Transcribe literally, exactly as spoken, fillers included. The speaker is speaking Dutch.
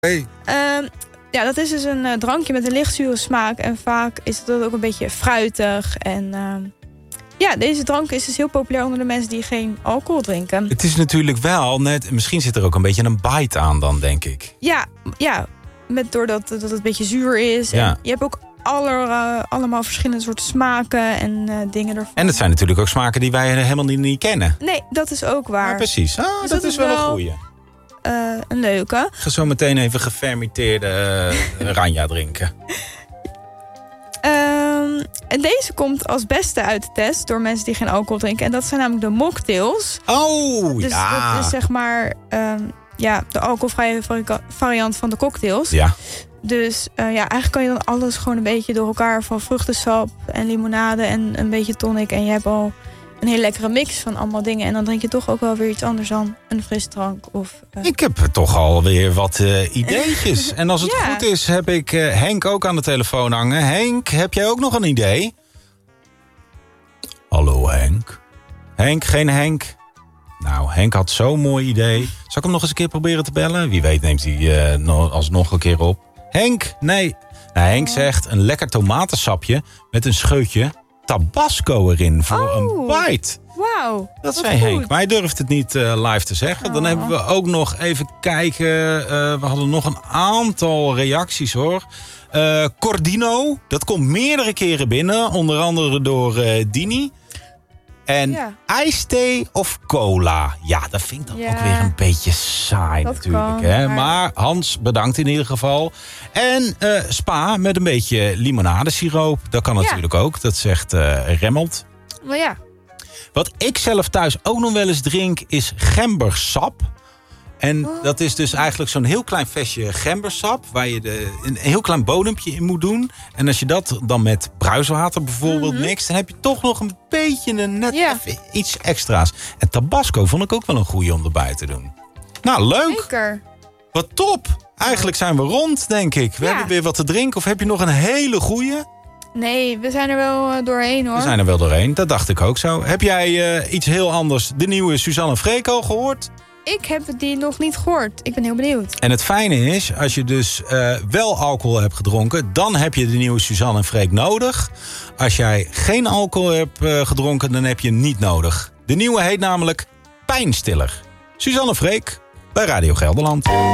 Hey. Uh, ja, dat is dus een uh, drankje met een lichtzure smaak. En vaak is het ook een beetje fruitig. En uh, ja, deze drank is dus heel populair onder de mensen die geen alcohol drinken. Het is natuurlijk wel net... Misschien zit er ook een beetje een bite aan dan, denk ik. Ja, ja met, doordat dat het een beetje zuur is. Ja. En je hebt ook aller, uh, allemaal verschillende soorten smaken en uh, dingen ervan. En het zijn natuurlijk ook smaken die wij helemaal niet, niet kennen. Nee, dat is ook waar. Ja, precies. Ah, dus dat, dat is wel, wel een goeie. Uh, een leuke. Ik ga zo meteen even gefermenteerde uh, Ranja drinken. Um, en deze komt als beste uit de test door mensen die geen alcohol drinken. En dat zijn namelijk de mocktails. Oh, dus ja. dat is zeg maar um, ja, de alcoholvrije variant van de cocktails. Ja. Dus uh, ja, eigenlijk kan je dan alles gewoon een beetje door elkaar... van vruchtensap en limonade en een beetje tonic. En je hebt al een hele lekkere mix van allemaal dingen. En dan drink je toch ook wel weer iets anders dan een frisdrank. Of, uh... Ik heb toch alweer wat uh, ideetjes. En als het ja. goed is, heb ik uh, Henk ook aan de telefoon hangen. Henk, heb jij ook nog een idee? Hallo Henk. Henk, geen Henk? Nou, Henk had zo'n mooi idee. Zal ik hem nog eens een keer proberen te bellen? Wie weet neemt hij uh, nog, alsnog een keer op. Henk, nee. Nou, Henk oh. zegt een lekker tomatensapje met een scheutje tabasco erin voor oh. een bite. Wauw. Dat zei goed. Henk, maar hij durft het niet uh, live te zeggen. Oh. Dan hebben we ook nog even kijken. Uh, we hadden nog een aantal reacties hoor. Uh, Cordino, dat komt meerdere keren binnen. Onder andere door uh, Dini. En ja. ijsthee of cola? Ja, dat vind ik dan ja. ook weer een beetje saai dat natuurlijk. Kan, hè? Maar... maar Hans, bedankt in ieder geval. En uh, spa met een beetje limonadesiroop. Dat kan ja. natuurlijk ook. Dat zegt uh, Remmelt. Maar ja. Wat ik zelf thuis ook nog wel eens drink is gembersap. En oh. dat is dus eigenlijk zo'n heel klein flesje gembersap... waar je de, een heel klein bodempje in moet doen. En als je dat dan met bruiswater bijvoorbeeld mm-hmm. mixt... dan heb je toch nog een beetje een net yeah. even iets extra's. En tabasco vond ik ook wel een goeie om erbij te doen. Nou, leuk. Zeker. Wat top. Eigenlijk zijn we rond, denk ik. We ja. hebben weer wat te drinken. Of heb je nog een hele goeie? Nee, we zijn er wel uh, doorheen hoor. We zijn er wel doorheen, dat dacht ik ook zo. Heb jij uh, iets heel anders, de nieuwe Suzanne Freek al gehoord? Ik heb die nog niet gehoord. Ik ben heel benieuwd. En het fijne is, als je dus uh, wel alcohol hebt gedronken... dan heb je de nieuwe Suzanne Freek nodig. Als jij geen alcohol hebt uh, gedronken, dan heb je hem niet nodig. De nieuwe heet namelijk Pijnstiller. Suzanne Freek bij Radio Gelderland.